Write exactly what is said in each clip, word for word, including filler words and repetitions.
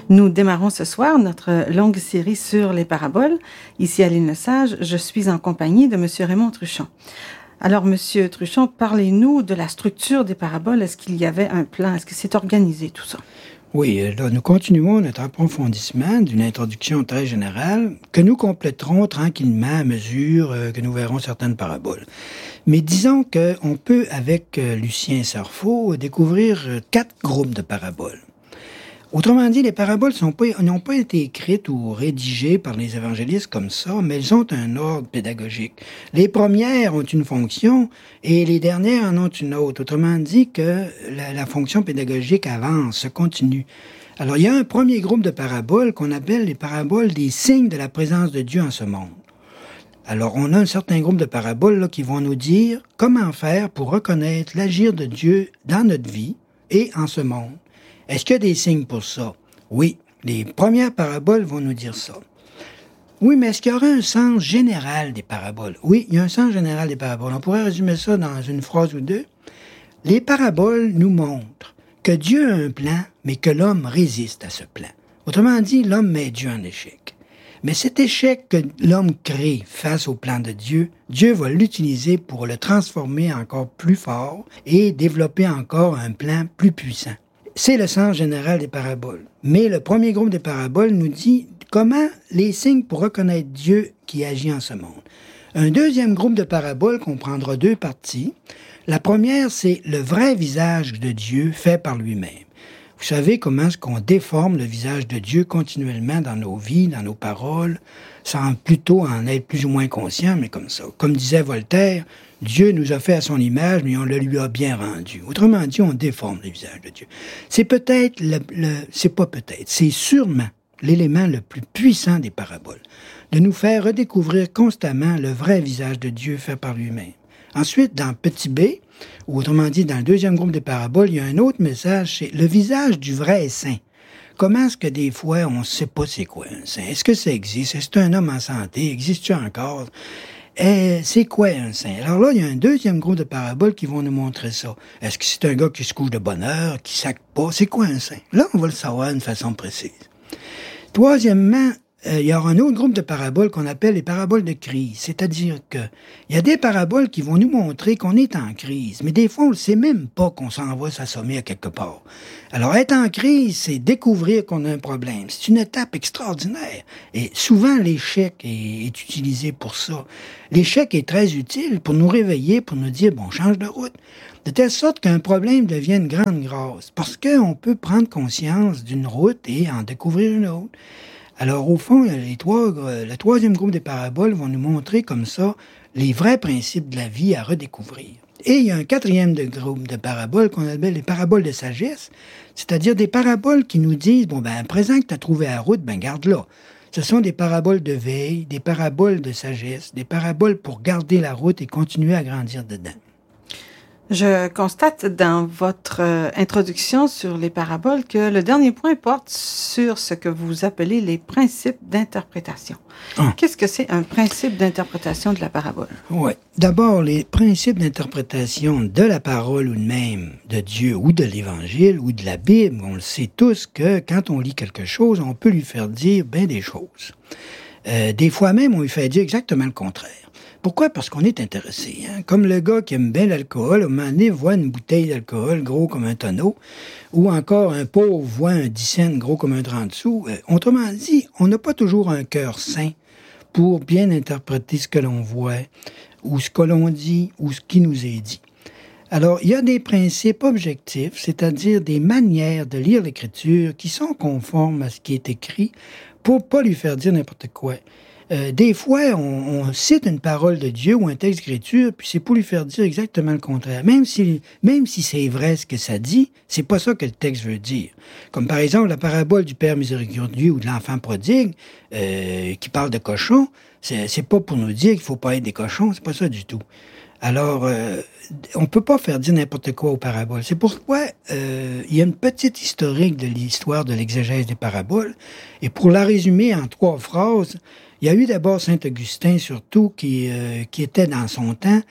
Nous démarrons ce soir notre longue série sur les paraboles. Ici à l'Île Sage, je suis en compagnie de M. Raymond Truchon. Alors, M. Truchon, parlez-nous de la structure des paraboles. Est-ce qu'il y avait un plan? Est-ce que c'est organisé, tout ça? Oui, là, nous continuons notre approfondissement d'une introduction très générale que nous compléterons tranquillement à mesure euh, que nous verrons certaines paraboles. Mais disons qu'on peut, avec euh, Lucien Sarfeau, découvrir euh, quatre groupes de paraboles. Autrement dit, les paraboles sont pas, n'ont pas été écrites ou rédigées par les évangélistes comme ça, mais elles ont un ordre pédagogique. Les premières ont une fonction et les dernières en ont une autre. Autrement dit que la, la fonction pédagogique avance, se continue. Alors, il y a un premier groupe de paraboles qu'on appelle les paraboles des signes de la présence de Dieu en ce monde. Alors, on a un certain groupe de paraboles là, qui vont nous dire comment faire pour reconnaître l'agir de Dieu dans notre vie et en ce monde. Est-ce qu'il y a des signes pour ça? Oui, les premières paraboles vont nous dire ça. Oui, mais est-ce qu'il y aura un sens général des paraboles? Oui, il y a un sens général des paraboles. On pourrait résumer ça dans une phrase ou deux. Les paraboles nous montrent que Dieu a un plan, mais que l'homme résiste à ce plan. Autrement dit, l'homme met Dieu en échec. Mais cet échec que l'homme crée face au plan de Dieu, Dieu va l'utiliser pour le transformer encore plus fort et développer encore un plan plus puissant. C'est le sens général des paraboles. Mais le premier groupe des paraboles nous dit comment les signes pour reconnaître Dieu qui agit en ce monde. Un deuxième groupe de paraboles comprendra deux parties. La première, c'est le vrai visage de Dieu fait par lui-même. Vous savez comment est-ce qu'on déforme le visage de Dieu continuellement dans nos vies, dans nos paroles, sans plutôt en être plus ou moins conscient, mais comme ça. Comme disait Voltaire, Dieu nous a fait à son image, mais on le lui a bien rendu. Autrement dit, on déforme le visage de Dieu. C'est peut-être, le, le, c'est pas peut-être, c'est sûrement l'élément le plus puissant des paraboles, de nous faire redécouvrir constamment le vrai visage de Dieu fait par lui-même. Ensuite, dans Petit B, ou autrement dit, dans le deuxième groupe des paraboles, il y a un autre message, c'est le visage du vrai saint. Comment est-ce que des fois, on ne sait pas c'est quoi un saint? Est-ce que ça existe? Est-ce que c'est un homme en santé? Existe-t-il encore? Eh, c'est quoi un saint? Alors là, il y a un deuxième groupe de paraboles qui vont nous montrer ça. Est-ce que c'est un gars qui se couche de bonne heure, qui sacre pas? C'est quoi un saint? Là, on va le savoir d'une façon précise. Troisièmement, euh, il y aura un autre groupe de paraboles qu'on appelle les paraboles de crise. C'est-à-dire que il y a des paraboles qui vont nous montrer qu'on est en crise, mais des fois, on ne sait même pas qu'on s'en va s'assommer à quelque part. Alors, être en crise, c'est découvrir qu'on a un problème. C'est une étape extraordinaire. Et souvent, l'échec est, est utilisé pour ça. L'échec est très utile pour nous réveiller, pour nous dire, bon, change de route. De telle sorte qu'un problème devient une grande grâce. Parce qu'on peut prendre conscience d'une route et en découvrir une autre. Alors, au fond, les trois, le troisième groupe des paraboles vont nous montrer comme ça les vrais principes de la vie à redécouvrir. Et il y a un quatrième de groupe de paraboles qu'on appelle les paraboles de sagesse, c'est-à-dire des paraboles qui nous disent, bon, ben, à présent que tu as trouvé la route, ben, garde-la. Ce sont des paraboles de veille, des paraboles de sagesse, des paraboles pour garder la route et continuer à grandir dedans. Je constate dans votre euh, introduction sur les paraboles que le dernier point porte sur ce que vous appelez les principes d'interprétation. Ah. Qu'est-ce que c'est un principe d'interprétation de la parabole? Oui. D'abord, les principes d'interprétation de la parole ou même de Dieu ou de l'Évangile ou de la Bible, on le sait tous que quand on lit quelque chose, on peut lui faire dire bien des choses. Euh, des fois même, on lui fait dire exactement le contraire. Pourquoi? Parce qu'on est intéressé. Hein? Comme le gars qui aime bien l'alcool, au moment donné, voit une bouteille d'alcool gros comme un tonneau, ou encore un pauvre voit un dix cents gros comme un trente sous. Euh, autrement dit, on n'a pas toujours un cœur sain pour bien interpréter ce que l'on voit, ou ce que l'on dit, ou ce qui nous est dit. Alors, il y a des principes objectifs, c'est-à-dire des manières de lire l'Écriture qui sont conformes à ce qui est écrit pour pas lui faire dire n'importe quoi. Euh, des fois, on, on cite une parole de Dieu ou un texte d'écriture, puis c'est pour lui faire dire exactement le contraire. Même si, même si c'est vrai ce que ça dit, c'est pas ça que le texte veut dire. Comme par exemple la parabole du Père miséricordieux ou de l'enfant prodigue, euh, qui parle de cochons, c'est, c'est pas pour nous dire qu'il faut pas être des cochons, c'est pas ça du tout. Alors, euh, on peut pas faire dire n'importe quoi aux paraboles. C'est pourquoi euh, il y a une petite historique de l'histoire de l'exégèse des paraboles, et pour la résumer en trois phrases, il y a eu d'abord Saint Augustin, surtout, qui, euh, qui était dans son temps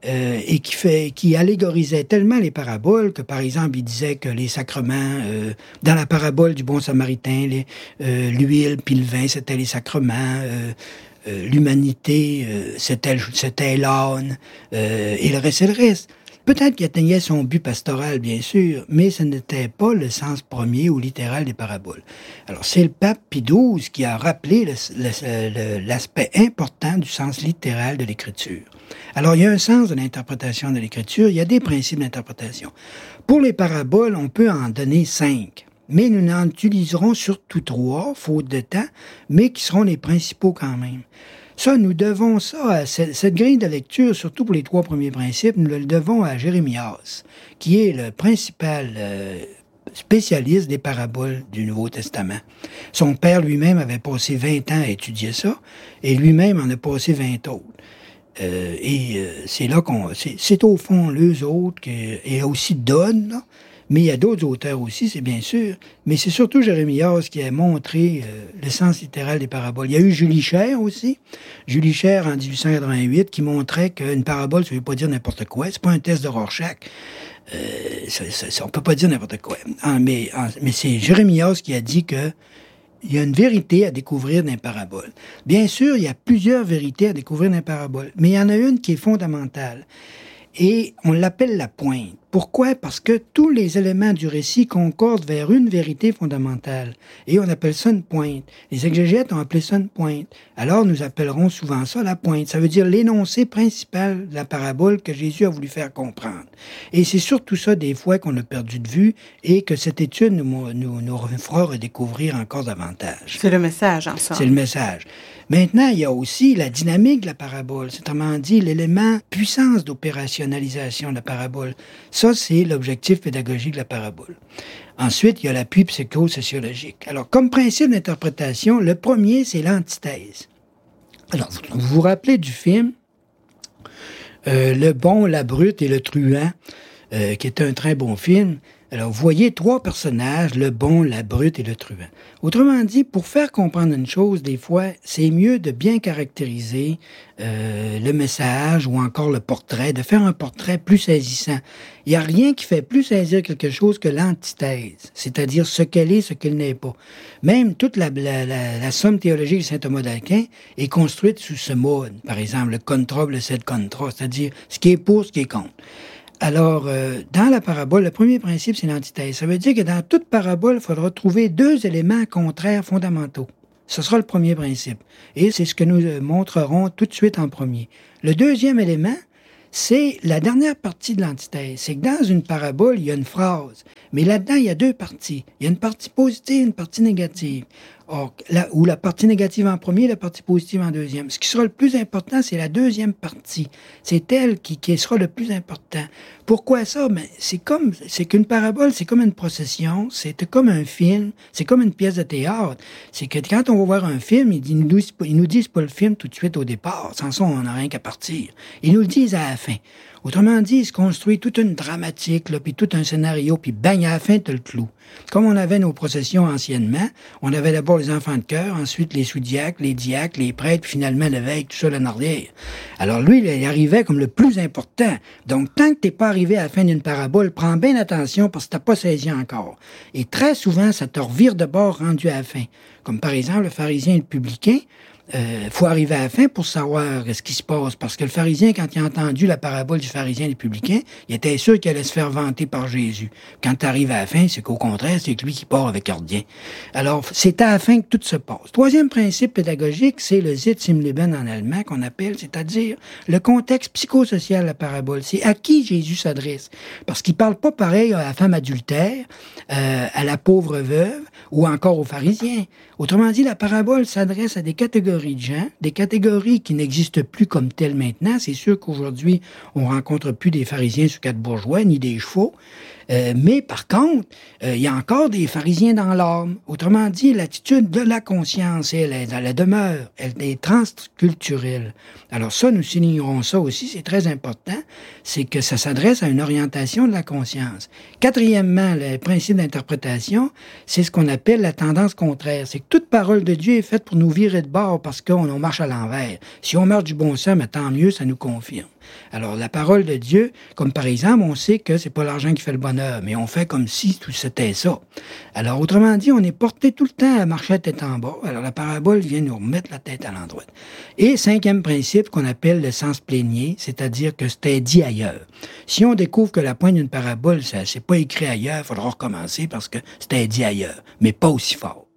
euh, et qui fait, qui allégorisait tellement les paraboles que, par exemple, il disait que les sacrements, euh, dans la parabole du bon samaritain, les, euh, l'huile puis le vin, c'était les sacrements, euh, euh, l'humanité, euh, c'était, c'était l'âne, euh, et le reste, c'est le reste. Peut-être qu'il atteignait son but pastoral, bien sûr, mais ce n'était pas le sens premier ou littéral des paraboles. Alors, c'est le pape Pie douze qui a rappelé le, le, le, l'aspect important du sens littéral de l'écriture. Alors, il y a un sens de l'interprétation de l'écriture, il y a des principes d'interprétation. Pour les paraboles, on peut en donner cinq, mais nous n'en utiliserons surtout trois, faute de temps, mais qui seront les principaux quand même. Ça, nous devons ça à cette, cette grille de lecture, surtout pour les trois premiers principes, nous le devons à Jérémias, qui est le principal euh, spécialiste des paraboles du Nouveau Testament. Son père lui-même avait passé vingt ans à étudier ça, et lui-même en a passé vingt autres. Euh, et euh, c'est là qu'on... C'est, c'est au fond l'eux autres, qui, et aussi Donne, là. Mais il y a d'autres auteurs aussi, c'est bien sûr. Mais c'est surtout Jérémias qui a montré euh, le sens littéral des paraboles. Il y a eu Julie Cher aussi. Julie Cher, en dix-huit cent quatre-vingt-huit, qui montrait qu'une parabole, ça ne veut pas dire n'importe quoi. C'est pas un test de Rorschach. Euh, ça, ça, ça, on peut pas dire n'importe quoi. En, mais, en, mais c'est Jérémias qui a dit que il y a une vérité à découvrir dans les paraboles. Bien sûr, il y a plusieurs vérités à découvrir dans les paraboles. Mais il y en a une qui est fondamentale. Et on l'appelle la pointe. Pourquoi? Parce que tous les éléments du récit concordent vers une vérité fondamentale. Et on appelle ça une pointe. Les exégètes ont appelé ça une pointe. Alors nous appellerons souvent ça la pointe. Ça veut dire l'énoncé principal de la parabole que Jésus a voulu faire comprendre. Et c'est surtout ça des fois qu'on a perdu de vue et que cette étude nous, nous, nous fera redécouvrir encore davantage. C'est le message, en somme. C'est le message. Maintenant, il y a aussi la dynamique de la parabole, c'est autrement dit l'élément puissance d'opérationnalisation de la parabole. Ça, c'est l'objectif pédagogique de la parabole. Ensuite, il y a l'appui psychosociologique. Alors, comme principe d'interprétation, le premier, c'est l'antithèse. Alors, vous vous rappelez du film euh, Le bon, la brute et le truand, euh, qui est un très bon film. Alors, vous voyez trois personnages, le bon, la brute et le truand. Autrement dit, pour faire comprendre une chose, des fois, c'est mieux de bien caractériser euh, le message ou encore le portrait, de faire un portrait plus saisissant. Il n'y a rien qui fait plus saisir quelque chose que l'antithèse, c'est-à-dire ce qu'elle est, ce qu'elle n'est pas. Même toute la, la, la, la somme théologique de saint Thomas d'Aquin est construite sous ce mode. Par exemple, le contra, le sed contra, c'est-à-dire ce qui est pour, ce qui est contre. Alors, euh, dans la parabole, le premier principe, c'est l'antithèse. Ça veut dire que dans toute parabole, il faudra trouver deux éléments contraires fondamentaux. Ce sera le premier principe. Et c'est ce que nous montrerons tout de suite en premier. Le deuxième élément, c'est la dernière partie de l'antithèse. C'est que dans une parabole, il y a une phrase. Mais là-dedans, il y a deux parties. Il y a une partie positive et une partie négative. Or, la, ou la partie négative en premier, la partie positive en deuxième. Ce qui sera le plus important, c'est la deuxième partie. C'est elle qui, qui sera le plus important. Pourquoi ça? Ben, c'est comme, c'est qu'une parabole, c'est comme une procession, c'est comme un film, c'est comme une pièce de théâtre. C'est que quand on va voir un film, ils nous disent, ils nous disent pas le film tout de suite au départ. Sans ça, on n'a rien qu'à partir. Ils nous le disent à la fin. Autrement dit, il se construit toute une dramatique, là, puis tout un scénario, puis bang, à la fin, t'as le clou. Comme on avait nos processions anciennement, on avait d'abord les enfants de chœur, ensuite les sous-diacres, les diacres, les prêtres, puis finalement l'évêque, tout ça là en arrière. Alors lui, il arrivait comme le plus important. Donc, tant que t'es pas arrivé à la fin d'une parabole, prends bien attention parce que t'as pas saisi encore. Et très souvent, ça te revire de bord rendu à la fin. Comme par exemple, le pharisien et le publicain, il euh, faut arriver à la fin pour savoir ce qui se passe. Parce que le pharisien, quand il a entendu la parabole du pharisien et du publicain, il était sûr qu'il allait se faire vanter par Jésus. Quand tu arrives à la fin, c'est qu'au contraire, c'est lui qui part avec ordien. Alors, c'est à la fin que tout se passe. Troisième principe pédagogique, c'est le Sitz im Leben en allemand qu'on appelle, c'est-à-dire le contexte psychosocial de la parabole. C'est à qui Jésus s'adresse. Parce qu'il parle pas pareil à la femme adultère, euh, à la pauvre veuve ou encore aux pharisiens. Autrement dit, la parabole s'adresse à des catégories de gens, des catégories qui n'existent plus comme telles maintenant. C'est sûr qu'aujourd'hui, on rencontre plus des pharisiens sur quatre bourgeois, ni des chevaux. Euh, mais par contre, euh, il y a encore des pharisiens dans l'âme. Autrement dit, l'attitude de la conscience, elle est dans la demeure, elle est transculturelle. Alors ça, nous soulignerons ça aussi, c'est très important, c'est que ça s'adresse à une orientation de la conscience. Quatrièmement, le principe d'interprétation, c'est ce qu'on appelle la tendance contraire. C'est que toute parole de Dieu est faite pour nous virer de bord parce qu'on on marche à l'envers. Si on marche du bon sens, mais tant mieux, ça nous confirme. Alors, la parole de Dieu, comme par exemple, on sait que c'est pas l'argent qui fait le bonheur, mais on fait comme si tout c'était ça. Alors, autrement dit, on est porté tout le temps à marcher la tête en bas. Alors, la parabole vient nous remettre la tête à l'endroit. Et cinquième principe qu'on appelle le sens plénier, c'est-à-dire que c'était dit ailleurs. Si on découvre que la pointe d'une parabole, ça c'est pas écrit ailleurs, il faudra recommencer parce que c'était dit ailleurs, mais pas aussi fort.